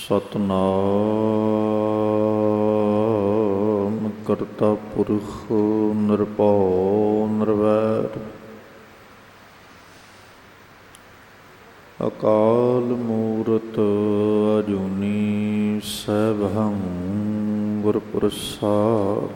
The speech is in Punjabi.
ਸਤਿਨਾਮ ਕਰਤਾ ਪੁਰਖ ਨਿਰਭਉ ਨਿਰਵੈਰ ਅਕਾਲ ਮੂਰਤ ਅਜੂਨੀ ਸੈਭੰ ਗੁਰ ਪ੍ਰਸਾਦਿ।